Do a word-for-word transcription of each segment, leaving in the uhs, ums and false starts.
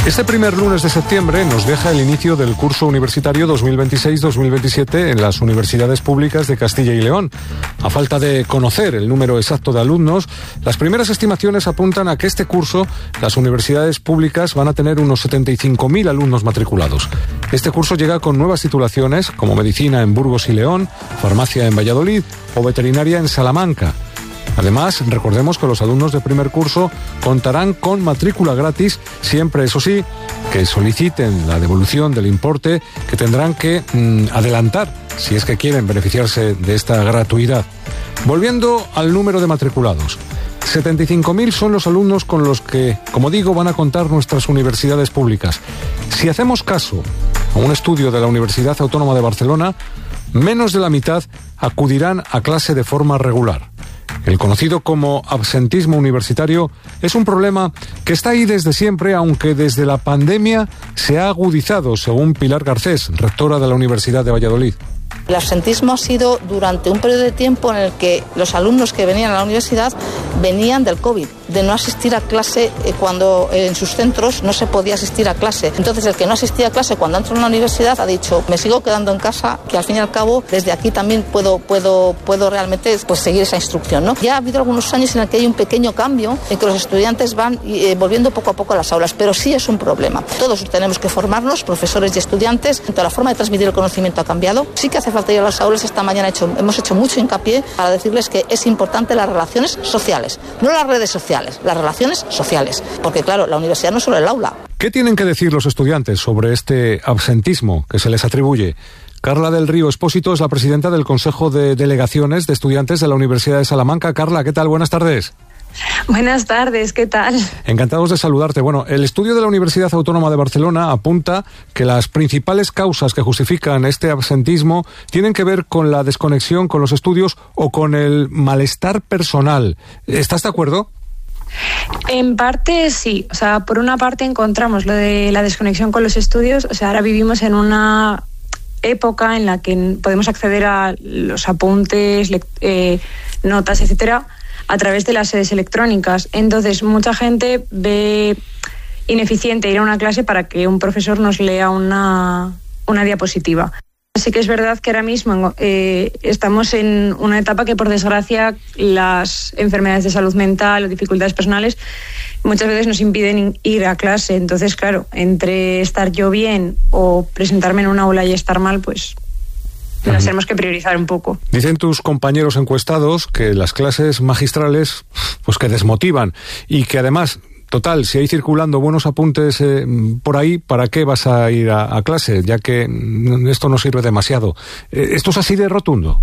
Este primer lunes de septiembre nos deja el inicio del curso universitario dos mil veintiséis dos mil veintisiete en las universidades públicas de Castilla y León. A falta de conocer el número exacto de alumnos, las primeras estimaciones apuntan a que este curso las universidades públicas van a tener unos setenta y cinco mil alumnos matriculados. Este curso llega con nuevas titulaciones como medicina en Burgos y León, farmacia en Valladolid o veterinaria en Salamanca. Además, recordemos que los alumnos de primer curso contarán con matrícula gratis, siempre, eso sí, que soliciten la devolución del importe que tendrán que mmm, adelantar si es que quieren beneficiarse de esta gratuidad. Volviendo al número de matriculados, setenta y cinco mil son los alumnos con los que, como digo, van a contar nuestras universidades públicas. Si hacemos caso a un estudio de la Universidad Autónoma de Barcelona, menos de la mitad acudirán a clase de forma regular. El conocido como absentismo universitario es un problema que está ahí desde siempre, aunque desde la pandemia se ha agudizado, según Pilar Garcés, rectora de la Universidad de Valladolid. El absentismo ha sido durante un periodo de tiempo en el que los alumnos que venían a la universidad venían del COVID, de no asistir a clase cuando en sus centros no se podía asistir a clase. Entonces el que no asistía a clase cuando entró en la universidad ha dicho, me sigo quedando en casa, que al fin y al cabo desde aquí también puedo, puedo, puedo realmente pues, seguir esa instrucción, ¿no? Ya ha habido algunos años en el que hay un pequeño cambio en que los estudiantes van eh, volviendo poco a poco a las aulas, pero sí es un problema. Todos tenemos que formarnos, profesores y estudiantes, la forma de transmitir el conocimiento ha cambiado. Sí que hace falta ir a las aulas. Esta mañana hecho, hemos hecho mucho hincapié para decirles que es importante las relaciones sociales, no las redes sociales, las relaciones sociales, porque claro, la universidad no es solo el aula. ¿Qué tienen que decir los estudiantes sobre este absentismo que se les atribuye? Carla del Río Expósito es la presidenta del Consejo de Delegaciones de Estudiantes de la Universidad de Salamanca. Carla, ¿qué tal? Buenas tardes. Buenas tardes, ¿qué tal? Encantados de saludarte. Bueno, el estudio de la Universidad Autónoma de Barcelona apunta que las principales causas que justifican este absentismo tienen que ver con la desconexión con los estudios o con el malestar personal. ¿Estás de acuerdo? En parte sí, o sea, por una parte encontramos lo de la desconexión con los estudios, o sea, ahora vivimos en una época en la que podemos acceder a los apuntes, eh, notas, etcétera, a través de las sedes electrónicas. Entonces, mucha gente ve ineficiente ir a una clase para que un profesor nos lea una, una diapositiva. Así que es verdad que ahora mismo eh, estamos en una etapa que, por desgracia, las enfermedades de salud mental o dificultades personales muchas veces nos impiden ir a clase. Entonces, claro, entre estar yo bien o presentarme en una aula y estar mal, pues nos tenemos que priorizar un poco. Dicen tus compañeros encuestados que las clases magistrales, pues que desmotivan y que además, total, si hay circulando buenos apuntes eh, por ahí, ¿para qué vas a ir a, a clase? Ya que esto no sirve demasiado. ¿Esto es así de rotundo?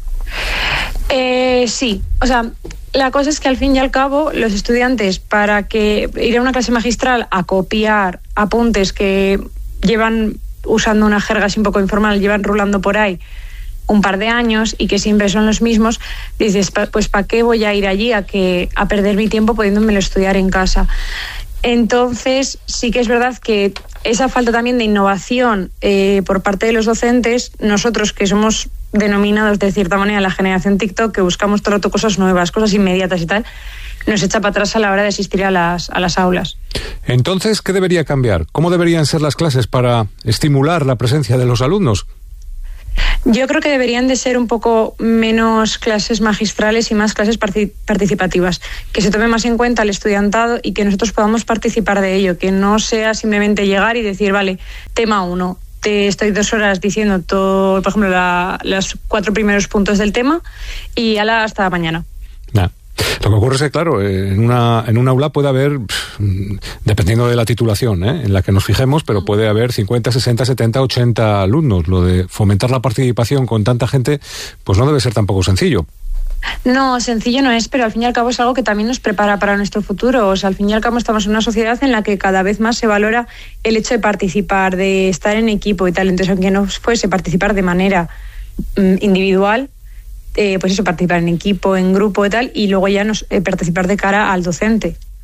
Eh, sí, o sea, la cosa es que al fin y al cabo los estudiantes, para que ir a una clase magistral a copiar apuntes que llevan usando una jerga así un poco informal, llevan rulando por ahí un par de años y que siempre son los mismos, dices, pues ¿para qué voy a ir allí a que a perder mi tiempo pudiéndomelo estudiar en casa? Entonces sí que es verdad que esa falta también de innovación eh, por parte de los docentes, nosotros que somos denominados de cierta manera la generación TikTok, que buscamos todo el rato cosas nuevas, cosas inmediatas y tal, nos echa para atrás a la hora de asistir a las, a las aulas. Entonces, ¿qué debería cambiar? ¿Cómo deberían ser las clases para estimular la presencia de los alumnos? Yo creo que deberían de ser un poco menos clases magistrales y más clases participativas, que se tome más en cuenta el estudiantado y que nosotros podamos participar de ello, que no sea simplemente llegar y decir, vale, tema uno, te estoy dos horas diciendo todo, por ejemplo, la, los cuatro primeros puntos del tema y ala hasta mañana. Nah. Lo que ocurre es que, claro, en una, en un aula puede haber, dependiendo de la titulación ¿eh? en la que nos fijemos, pero puede haber cincuenta, sesenta, setenta, ochenta alumnos. Lo de fomentar la participación con tanta gente, pues no debe ser tampoco sencillo. No, sencillo no es, pero al fin y al cabo es algo que también nos prepara para nuestro futuro. O sea, al fin y al cabo estamos en una sociedad en la que cada vez más se valora el hecho de participar, de estar en equipo y tal. Entonces, aunque no fuese participar de manera mm, individual, Eh, pues eso, participar en equipo, en grupo y tal, y luego ya nos, eh, participar de cara al docente.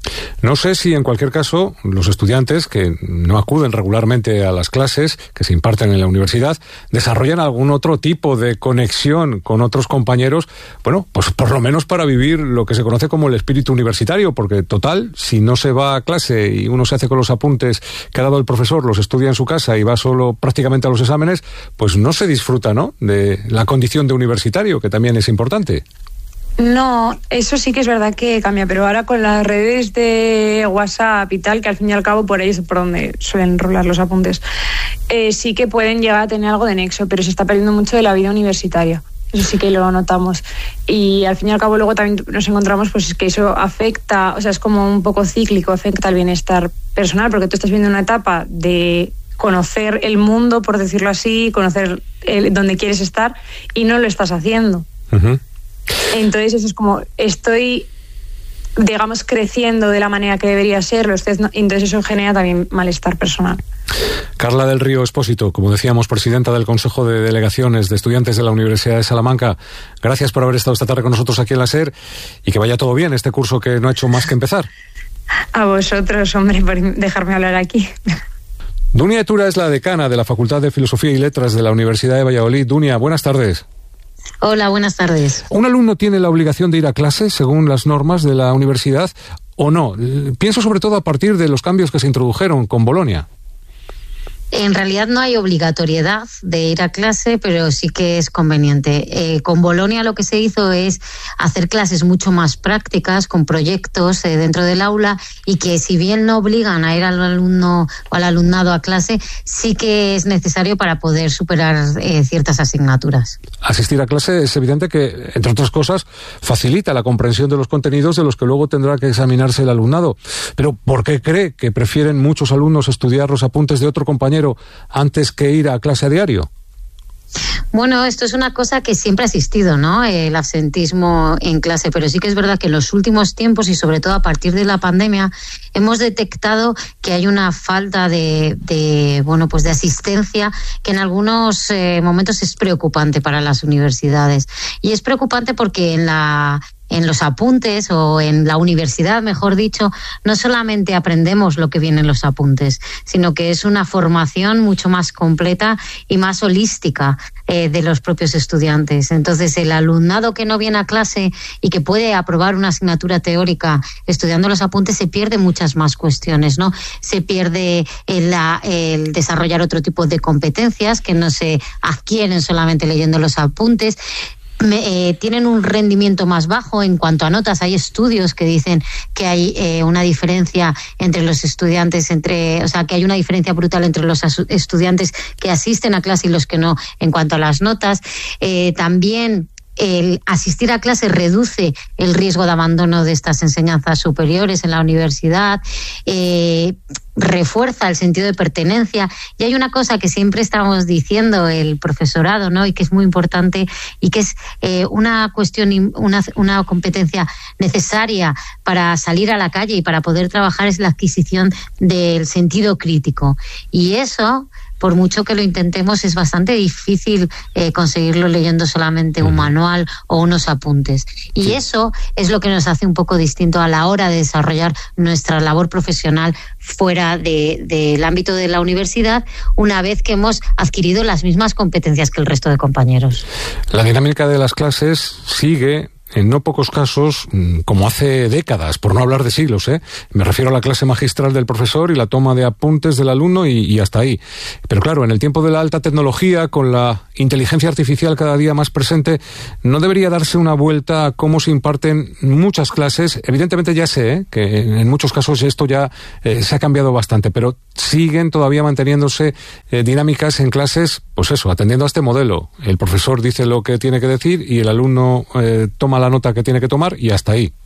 No sé si en cualquier caso los estudiantes que no acuden regularmente a las clases que se imparten en la universidad desarrollan algún otro tipo de conexión con otros compañeros, bueno, pues por lo menos para vivir lo que se conoce como el espíritu universitario, porque total, si no se va a clase y uno se hace con los apuntes que ha dado el profesor, los estudia en su casa y va solo prácticamente a los exámenes, pues no se disfruta, ¿no?, de la condición de universitario, que también es importante. No, eso sí que es verdad que cambia, pero ahora con las redes de WhatsApp y tal, que al fin y al cabo por ahí es por donde suelen rolar los apuntes, eh, sí que pueden llegar a tener algo de nexo, pero se está perdiendo mucho de la vida universitaria. Eso sí que lo notamos. Y al fin y al cabo luego también nos encontramos pues que eso afecta, o sea, es como un poco cíclico, afecta al bienestar personal, porque tú estás viendo una etapa de conocer el mundo, por decirlo así, conocer el, dónde quieres estar, y no lo estás haciendo. Uh-huh. Entonces eso es como, estoy, digamos, creciendo de la manera que debería serlo, entonces eso genera también malestar personal. Carla del Río Expósito, como decíamos, presidenta del Consejo de Delegaciones de Estudiantes de la Universidad de Salamanca, gracias por haber estado esta tarde con nosotros aquí en la SER y que vaya todo bien este curso que no ha hecho más que empezar. A vosotros, hombre, por dejarme hablar aquí. Dunia Etura es la decana de la Facultad de Filosofía y Letras de la Universidad de Valladolid. Dunia, buenas tardes. Hola, buenas tardes. ¿Un alumno tiene la obligación de ir a clase según las normas de la universidad o no? Pienso sobre todo a partir de los cambios que se introdujeron con Bolonia. En realidad no hay obligatoriedad de ir a clase, pero sí que es conveniente. Eh, con Bolonia lo que se hizo es hacer clases mucho más prácticas, con proyectos eh, dentro del aula, y que si bien no obligan a ir al alumno o al alumnado a clase, sí que es necesario para poder superar eh, ciertas asignaturas. Asistir a clase es evidente que, entre otras cosas, facilita la comprensión de los contenidos de los que luego tendrá que examinarse el alumnado. Pero ¿por qué cree que prefieren muchos alumnos estudiar los apuntes de otro compañero antes que ir a clase a diario? Bueno, esto es una cosa que siempre ha existido, ¿no? El absentismo en clase, pero sí que es verdad que en los últimos tiempos y sobre todo a partir de la pandemia hemos detectado que hay una falta de, de bueno, pues de asistencia que en algunos eh, momentos es preocupante para las universidades. Y es preocupante porque en la en los apuntes o en la universidad, mejor dicho, no solamente aprendemos lo que viene en los apuntes, sino que es una formación mucho más completa y más holística eh, de los propios estudiantes. Entonces, el alumnado que no viene a clase y que puede aprobar una asignatura teórica estudiando los apuntes, se pierde muchas más cuestiones, ¿no? Se pierde el, la, el desarrollar otro tipo de competencias que no se adquieren solamente leyendo los apuntes. Me, eh, tienen un rendimiento más bajo en cuanto a notas. Hay estudios que dicen que hay eh, una diferencia entre los estudiantes, entre, o sea, que hay una diferencia brutal entre los asu- estudiantes que asisten a clase y los que no en cuanto a las notas. Eh, también el asistir a clase reduce el riesgo de abandono de estas enseñanzas superiores en la universidad, eh, refuerza el sentido de pertenencia. Y hay una cosa que siempre estamos diciendo el profesorado, ¿no?, y que es muy importante y que es eh, una cuestión, una, una competencia necesaria para salir a la calle y para poder trabajar, es la adquisición del sentido crítico. Y eso, por mucho que lo intentemos, es bastante difícil eh, conseguirlo leyendo solamente un manual o unos apuntes. Y sí, eso es lo que nos hace un poco distinto a la hora de desarrollar nuestra labor profesional fuera de, del ámbito de la universidad, una vez que hemos adquirido las mismas competencias que el resto de compañeros. La dinámica de las clases sigue, en no pocos casos, como hace décadas, por no hablar de siglos, ¿eh? Me refiero a la clase magistral del profesor y la toma de apuntes del alumno y, y hasta ahí. Pero claro, en el tiempo de la alta tecnología, con la inteligencia artificial cada día más presente, no debería darse una vuelta a cómo se imparten muchas clases. Evidentemente ya sé ¿eh? que en muchos casos esto ya eh, se ha cambiado bastante, pero siguen todavía manteniéndose eh, dinámicas en clases, pues eso, atendiendo a este modelo. El profesor dice lo que tiene que decir y el alumno eh, toma la nota que tiene que tomar y hasta ahí.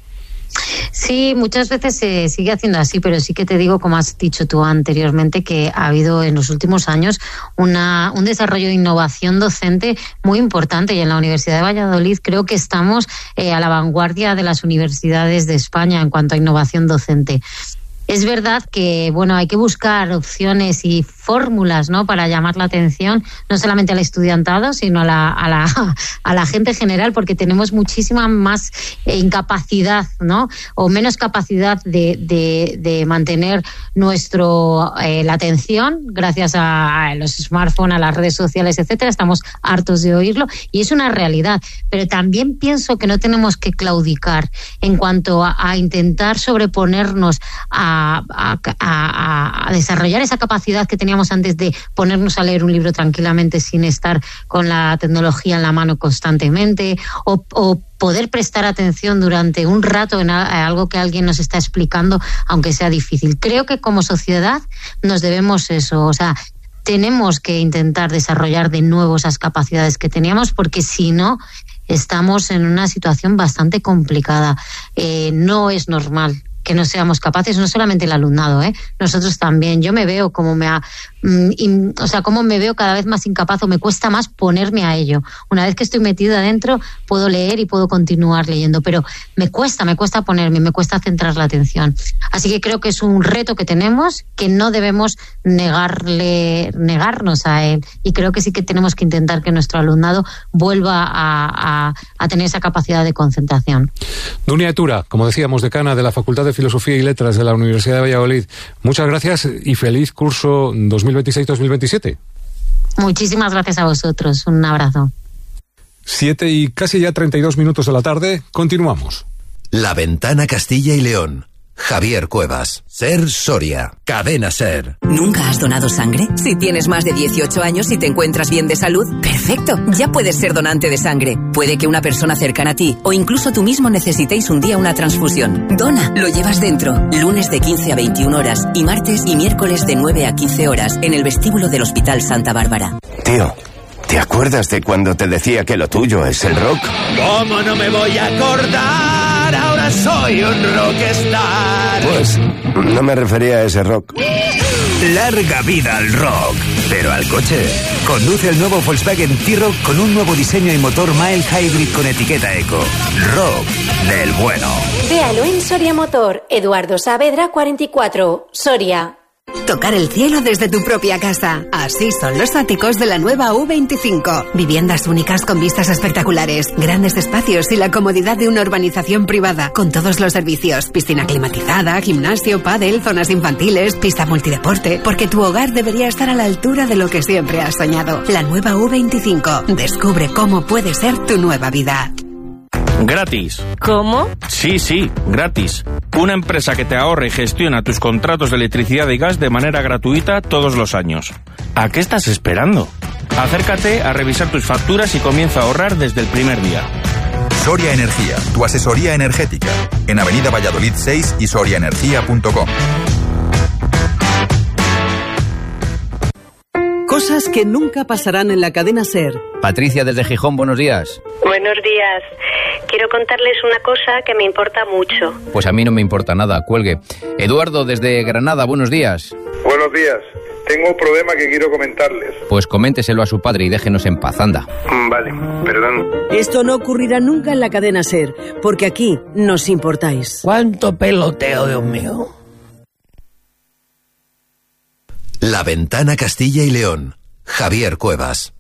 Sí, muchas veces se sigue haciendo así, pero sí que te digo, como has dicho tú anteriormente, que ha habido en los últimos años una, un desarrollo de innovación docente muy importante, y en la Universidad de Valladolid creo que estamos eh, a la vanguardia de las universidades de España en cuanto a innovación docente. Es verdad que, bueno, hay que buscar opciones y fórmulas, ¿no?, para llamar la atención, no solamente al estudiantado, sino a la, a la, a la gente general, porque tenemos muchísima más incapacidad, ¿no?, o menos capacidad de, de, de mantener nuestro, eh, la atención, gracias a, a los smartphones, a las redes sociales, etcétera. Estamos hartos de oírlo y es una realidad. Pero también pienso que no tenemos que claudicar en cuanto a, a intentar sobreponernos a, a, a, a desarrollar esa capacidad que teníamos antes de ponernos a leer un libro tranquilamente sin estar con la tecnología en la mano constantemente, o, o poder prestar atención durante un rato en algo que alguien nos está explicando, aunque sea difícil. Creo que como sociedad nos debemos eso, o sea, tenemos que intentar desarrollar de nuevo esas capacidades que teníamos, porque si no, estamos en una situación bastante complicada. Eh, no es normal que no seamos capaces, no solamente el alumnado, ¿eh? Nosotros también. Yo me veo como me ha, mm, in, o sea, como me veo cada vez más incapaz, o me cuesta más ponerme a ello. Una vez que estoy metida adentro, puedo leer y puedo continuar leyendo, pero me cuesta, me cuesta ponerme, me cuesta centrar la atención. Así que creo que es un reto que tenemos, que no debemos negarle, negarnos a él, y creo que sí que tenemos que intentar que nuestro alumnado vuelva a, a, a tener esa capacidad de concentración. Dunia Etura, como decíamos, decana de la Facultad de Filosofía y Letras de la Universidad de Valladolid. Muchas gracias y feliz curso dos mil veintiséis dos mil veintisiete. Muchísimas gracias a vosotros. Un abrazo. Siete y casi ya treinta y dos minutos de la tarde. Continuamos. La Ventana Castilla y León. Javier Cuevas. Ser Soria. Cadena Ser. ¿Nunca has donado sangre? Si tienes más de dieciocho años y te encuentras bien de salud, ¡perfecto! Ya puedes ser donante de sangre. Puede que una persona cercana a ti o incluso tú mismo necesitéis un día una transfusión. Dona, lo llevas dentro. Lunes de quince a veintiuna horas y martes y miércoles de nueve a quince horas en el vestíbulo del Hospital Santa Bárbara. Tío, ¿te acuerdas de cuando te decía que lo tuyo es el rock? ¿Cómo no me voy a acordar? Ahora soy un rockstar. Pues no me refería a ese rock. Larga vida al rock, pero al coche. Conduce el nuevo Volkswagen T-Roc con un nuevo diseño y motor mild hybrid con etiqueta eco. Rock del bueno. Véalo en Soria Motor, Eduardo Saavedra cuarenta y cuatro, Soria. Tocar el cielo desde tu propia casa. Así son los áticos de la nueva U veinticinco. Viviendas únicas con vistas espectaculares, grandes espacios y la comodidad de una urbanización privada, con todos los servicios. Piscina climatizada, gimnasio, pádel, zonas infantiles, pista multideporte, porque tu hogar debería estar a la altura de lo que siempre has soñado. La nueva U veinticinco. Descubre cómo puede ser tu nueva vida. Gratis. ¿Cómo? Sí, sí, gratis. Una empresa que te ahorra y gestiona tus contratos de electricidad y gas de manera gratuita todos los años. ¿A qué estás esperando? Acércate a revisar tus facturas y comienza a ahorrar desde el primer día. Soria Energía, tu asesoría energética. En Avenida Valladolid seis y soria energía punto com. Cosas que nunca pasarán en la cadena SER. Patricia desde Gijón, buenos días. Buenos días. Quiero contarles una cosa que me importa mucho. Pues a mí no me importa nada, cuelgue. Eduardo desde Granada, buenos días. Buenos días. Tengo un problema que quiero comentarles. Pues coménteselo a su padre y déjenos en paz, anda. Vale, perdón. Esto no ocurrirá nunca en la cadena SER, porque aquí nos importáis. ¿Cuánto peloteo, Dios mío? La Ventana Castilla y León. Javier Cuevas.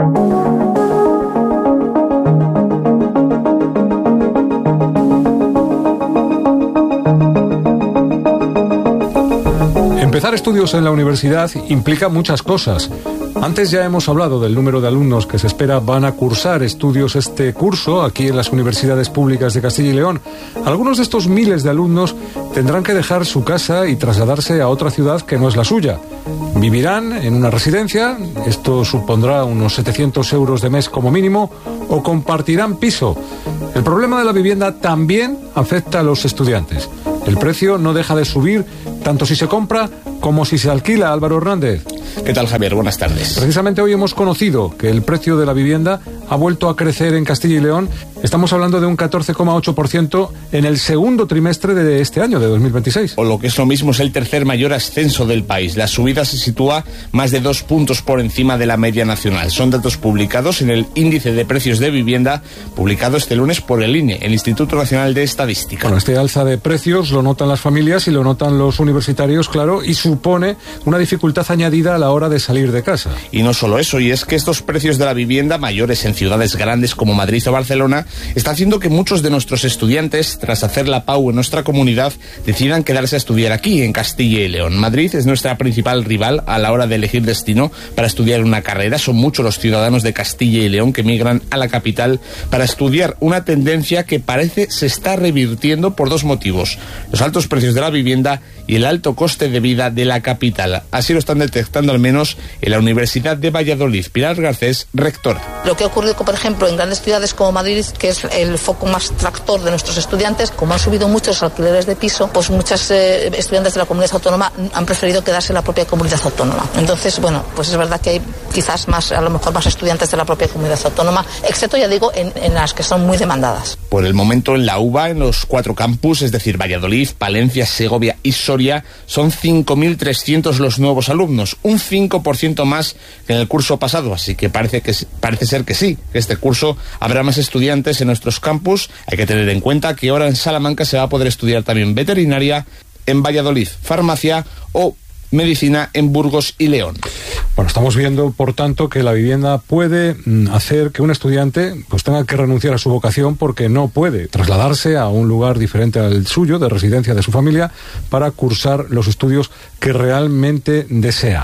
Empezar estudios en la universidad implica muchas cosas. Antes ya hemos hablado del número de alumnos que se espera van a cursar estudios este curso aquí en las universidades públicas de Castilla y León. Algunos de estos miles de alumnos tendrán que dejar su casa y trasladarse a otra ciudad que no es la suya. Vivirán en una residencia, esto supondrá unos setecientos euros de mes como mínimo, o compartirán piso. El problema de la vivienda también afecta a los estudiantes. El precio no deja de subir, tanto si se compra como si se alquila. Álvaro Hernández. ¿Qué tal, Javier? Buenas tardes. Precisamente hoy hemos conocido que el precio de la vivienda ha vuelto a crecer en Castilla y León. Estamos hablando de un catorce coma ocho por ciento en el segundo trimestre de este año, de dos mil veintiséis. O lo que es lo mismo, es el tercer mayor ascenso del país. La subida se sitúa más de dos puntos por encima de la media nacional. Son datos publicados en el Índice de Precios de Vivienda, publicado este lunes por el I N E, el Instituto Nacional de Estadística. Bueno, este alza de precios lo notan las familias y lo notan los universitarios universitarios, claro, y supone una dificultad añadida a la hora de salir de casa. Y no solo eso, y es que estos precios de la vivienda mayores en ciudades grandes como Madrid o Barcelona está haciendo que muchos de nuestros estudiantes, tras hacer la P A U en nuestra comunidad, decidan quedarse a estudiar aquí, en Castilla y León. Madrid es nuestra principal rival a la hora de elegir destino para estudiar una carrera. Son muchos los ciudadanos de Castilla y León que migran a la capital para estudiar, una tendencia que parece se está revirtiendo por dos motivos: los altos precios de la vivienda y el alto coste de vida de la capital. Así lo están detectando al menos en la Universidad de Valladolid. Pilar Garcés, rectora. Lo que ha ocurrido, por ejemplo, en grandes ciudades como Madrid, que es el foco más tractor de nuestros estudiantes, como han subido muchos alquileres de piso, pues muchas eh, estudiantes de la comunidad autónoma han preferido quedarse en la propia comunidad autónoma. Entonces, bueno, pues es verdad que hay quizás más, a lo mejor más estudiantes de la propia comunidad autónoma, excepto, ya digo, en, en las que son muy demandadas. Por el momento en la U B A, en los cuatro campus, es decir, Valladolid, Palencia, Segovia y Soria, son cinco mil trescientos los nuevos alumnos, un cinco por ciento más que en el curso pasado, así que parece, que parece ser que sí, que este curso habrá más estudiantes en nuestros campus. Hay que tener en cuenta que ahora en Salamanca se va a poder estudiar también veterinaria, en Valladolid farmacia o medicina en Burgos y León. Bueno, estamos viendo, por tanto, que la vivienda puede hacer que un estudiante pues tenga que renunciar a su vocación porque no puede trasladarse a un lugar diferente al suyo, de residencia de su familia, para cursar los estudios que realmente desea.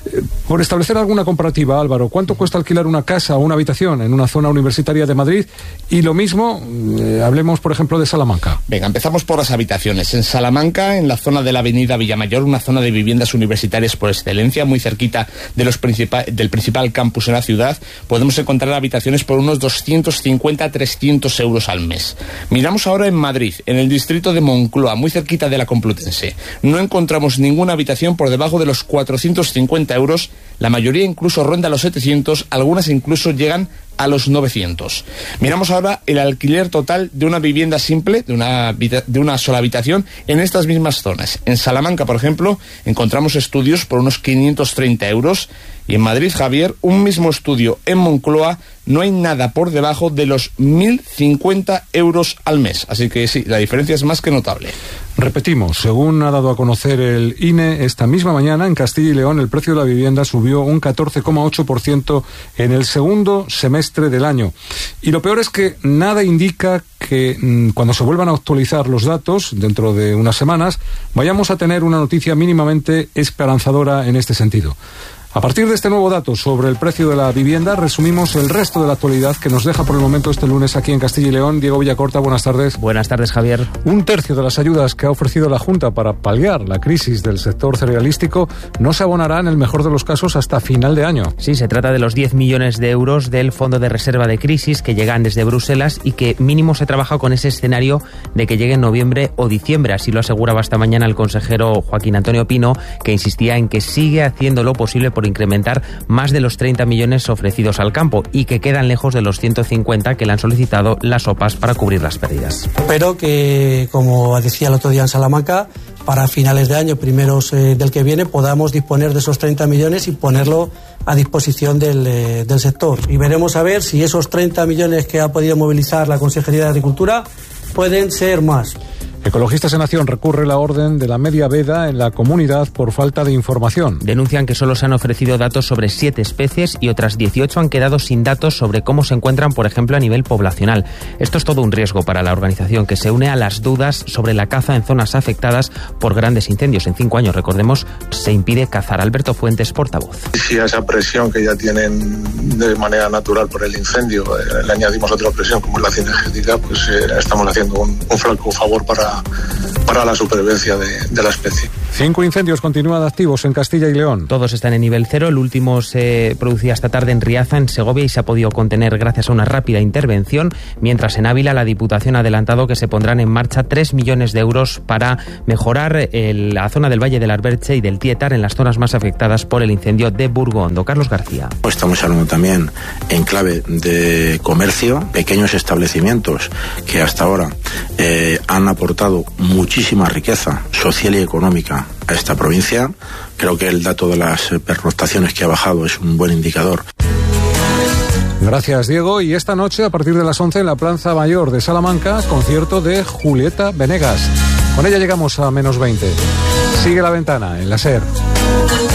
Por establecer alguna comparativa, Álvaro, ¿cuánto cuesta alquilar una casa o una habitación en una zona universitaria de Madrid? Y lo mismo, eh, hablemos, por ejemplo, de Salamanca. Venga, empezamos por las habitaciones. En Salamanca, en la zona de la avenida Villamayor, una zona de viviendas universitarias por excelencia, muy cerquita de los principal, del principal campus en la ciudad, podemos encontrar habitaciones por unos doscientos cincuenta a trescientos euros al mes. Miramos ahora en Madrid, en el distrito de Moncloa, muy cerquita de la Complutense. No encontramos ninguna habitación por debajo de los cuatrocientos cincuenta euros, la mayoría incluso ronda los setecientos, algunas incluso llegan a los novecientos. Miramos ahora el alquiler total de una vivienda simple, de una, de una sola habitación, en estas mismas zonas. En Salamanca, por ejemplo, encontramos estudios por unos quinientos treinta euros, y en Madrid, Javier, un mismo estudio en Moncloa, no hay nada por debajo de los mil cincuenta euros al mes. Así que sí, la diferencia es más que notable. Repetimos, según ha dado a conocer el I N E, esta misma mañana en Castilla y León el precio de la vivienda subió un catorce coma ocho por ciento en el segundo semestre del año. Y lo peor es que nada indica que mmm, cuando se vuelvan a actualizar los datos, dentro de unas semanas, vayamos a tener una noticia mínimamente esperanzadora en este sentido. A partir de este nuevo dato sobre el precio de la vivienda, resumimos el resto de la actualidad que nos deja por el momento este lunes aquí en Castilla y León. Diego Villacorta, buenas tardes. Buenas tardes, Javier. Un tercio de las ayudas que ha ofrecido la Junta para paliar la crisis del sector cerealístico no se abonará en el mejor de los casos hasta final de año. Sí, se trata de los diez millones de euros del Fondo de Reserva de Crisis que llegan desde Bruselas y que mínimo se trabaja con ese escenario de que llegue en noviembre o diciembre. Así lo aseguraba esta mañana el consejero Joaquín Antonio Pino, que insistía en que sigue haciendo lo posible por incrementar más de los treinta millones ofrecidos al campo y que quedan lejos de los ciento cincuenta que le han solicitado las O P As para cubrir las pérdidas. Pero que, como decía el otro día en Salamanca, para finales de año, primeros eh, del que viene, podamos disponer de esos treinta millones y ponerlo a disposición del, eh, del sector. Y veremos a ver si esos treinta millones que ha podido movilizar la Consejería de Agricultura pueden ser más. Ecologistas en Acción recurre la orden de la media veda en la comunidad por falta de información. Denuncian que solo se han ofrecido datos sobre siete especies y otras dieciocho han quedado sin datos sobre cómo se encuentran, por ejemplo, a nivel poblacional. Esto es todo un riesgo para la organización, que se une a las dudas sobre la caza en zonas afectadas por grandes incendios. En cinco años, recordemos, se impide cazar. Alberto Fuentes, portavoz. Si a esa presión que ya tienen de manera natural por el incendio eh, le añadimos otra presión como es la cinegética, pues eh, estamos haciendo un, un flaco favor para para la supervivencia de, de la especie. Cinco incendios continúan activos en Castilla y León. Todos están en nivel cero. El último se producía esta tarde en Riaza, en Segovia, y se ha podido contener gracias a una rápida intervención, mientras en Ávila la Diputación ha adelantado que se pondrán en marcha tres millones de euros para mejorar el, la zona del Valle del Arberche y del Tietar en las zonas más afectadas por el incendio de Burgondo. Carlos García. Estamos hablando también en clave de comercio, pequeños establecimientos que hasta ahora eh, han aportado muchísima riqueza social y económica a esta provincia. Creo que el dato de las pernoctaciones que ha bajado es un buen indicador. Gracias, Diego. Y esta noche, a partir de las once, en la Plaza Mayor de Salamanca, concierto de Julieta Venegas. Con ella llegamos a menos veinte. Sigue La Ventana en la SER.